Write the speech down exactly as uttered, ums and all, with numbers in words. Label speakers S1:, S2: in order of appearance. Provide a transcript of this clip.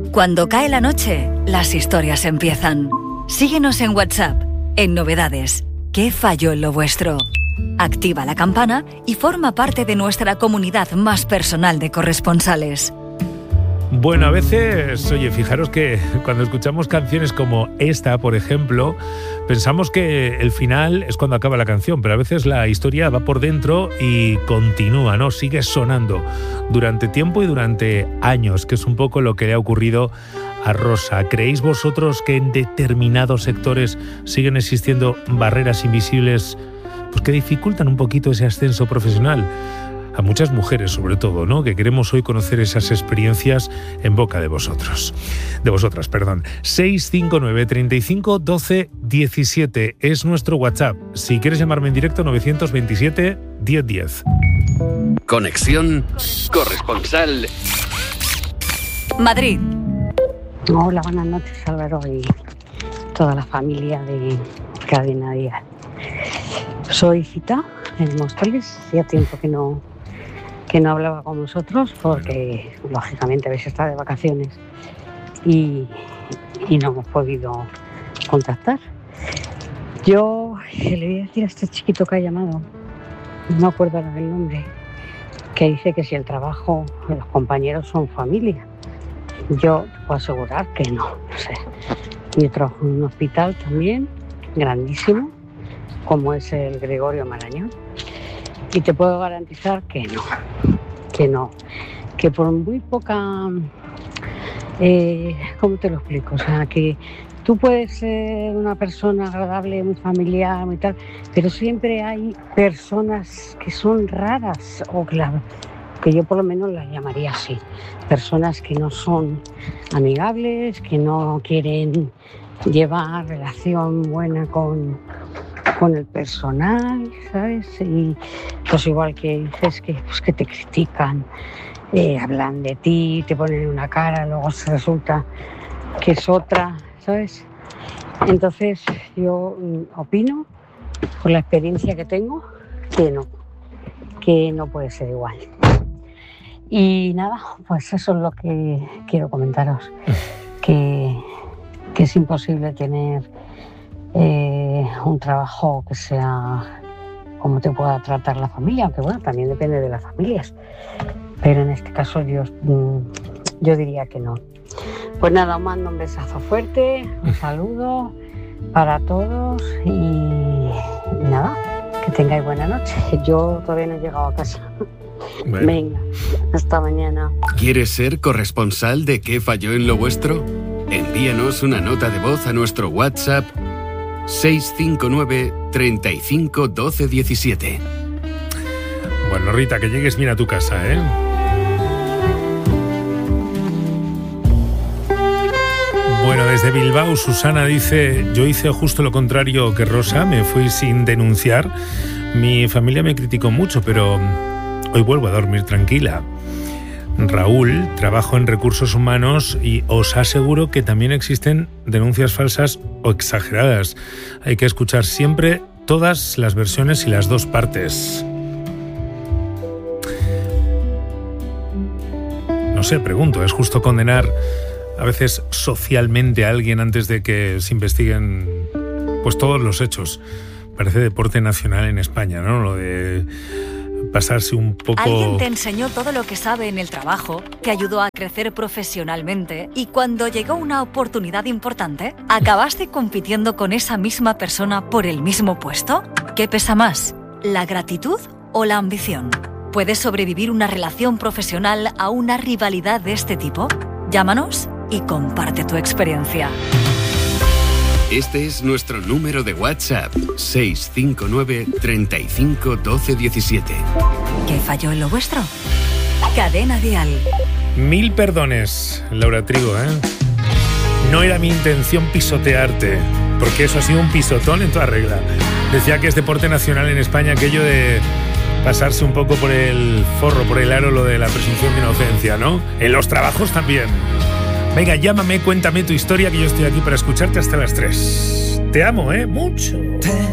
S1: Cuando cae la noche, las historias empiezan. Síguenos en WhatsApp, en Novedades. ¿Qué falló en lo vuestro? Activa la campana y forma parte de nuestra comunidad más personal de corresponsales.
S2: Bueno, a veces, oye, fijaros que cuando escuchamos canciones como esta, por ejemplo, pensamos que el final es cuando acaba la canción, pero a veces la historia va por dentro y continúa, ¿no? Sigue sonando durante tiempo y durante años, que es un poco lo que le ha ocurrido a Rosa. ¿Creéis vosotros que en determinados sectores siguen existiendo barreras invisibles, pues, que dificultan un poquito ese ascenso profesional? A muchas mujeres, sobre todo, ¿no? Que queremos hoy conocer esas experiencias en boca de vosotros. De vosotras, perdón. seis cinco nueve, treinta y cinco, doce, diecisiete es nuestro WhatsApp. Si quieres llamarme en directo, novecientos veintisiete, diez diez.
S3: Conexión Corresponsal
S1: Madrid.
S4: Hola, buenas noches, Álvaro, y toda la familia de Cadena Dial. Soy Cita, en Móstoles. Hacía tiempo que no, que no hablaba con vosotros porque, lógicamente, habéis estado de vacaciones y, y no hemos podido contactar. Yo le voy a decir a este chiquito que ha llamado, no me acuerdo ahora del nombre, que dice que si el trabajo, los compañeros son familia. Yo te puedo asegurar que no. No sé. Yo trabajo en un hospital también, grandísimo, como es el Gregorio Marañón, y te puedo garantizar que no, que no, que por muy poca, eh, ¿cómo te lo explico? O sea, que tú puedes ser una persona agradable, muy familiar, muy tal, pero siempre hay personas que son raras, o que, la, que yo por lo menos las llamaría así, personas que no son amigables, que no quieren llevar relación buena con, con el personal, ¿sabes? Y pues igual que dices que, pues, que te critican, eh, hablan de ti, te ponen una cara, luego resulta que es otra, ¿sabes? Entonces yo mm, opino, por la experiencia que tengo, que no, que no puede ser igual. Y nada, pues eso es lo que quiero comentaros, que, que es imposible tener eh, un trabajo que sea como te pueda tratar la familia, aunque bueno, también depende de las familias, pero en este caso yo, yo diría que no. Pues nada, os mando un besazo fuerte, un saludo para todos y, y nada, que tengáis buena noche. Yo todavía no he llegado a casa. Bueno. Venga, hasta mañana.
S3: ¿Quieres ser corresponsal de qué falló en lo vuestro? Envíanos una nota de voz a nuestro WhatsApp seis cinco nueve, treinta y cinco, doce, diecisiete.
S2: Bueno, Rita, que llegues bien a tu casa, ¿eh? Bueno, desde Bilbao, Susana dice: yo hice justo lo contrario que Rosa, me fui sin denunciar. Mi familia me criticó mucho, pero hoy vuelvo a dormir tranquila. Raúl, trabajo en recursos humanos y os aseguro que también existen denuncias falsas o exageradas. Hay que escuchar siempre todas las versiones y las dos partes. No sé, pregunto, ¿es justo condenar a veces socialmente a alguien antes de que se investiguen pues todos los hechos? Parece deporte nacional en España, ¿no? Lo de pasarse un poco...
S1: Alguien te enseñó todo lo que sabe en el trabajo, te ayudó a crecer profesionalmente y cuando llegó una oportunidad importante, ¿acabaste compitiendo con esa misma persona por el mismo puesto? ¿Qué pesa más, la gratitud o la ambición? ¿Puedes sobrevivir una relación profesional a una rivalidad de este tipo? Llámanos y comparte tu experiencia.
S3: Este es nuestro número de WhatsApp, seis cinco nueve, treinta y cinco, doce, diecisiete.
S1: ¿Qué falló en lo vuestro? Cadena Dial.
S2: Mil perdones, Laura Trigo, ¿eh? No era mi intención pisotearte, porque eso ha sido un pisotón en toda regla. Decía que es deporte nacional en España aquello de pasarse un poco por el forro, por el aro, lo de la presunción de inocencia, ¿no? En los trabajos también. Venga, llámame, cuéntame tu historia, que yo estoy aquí para escucharte hasta las tres. Te amo, ¿eh? Mucho.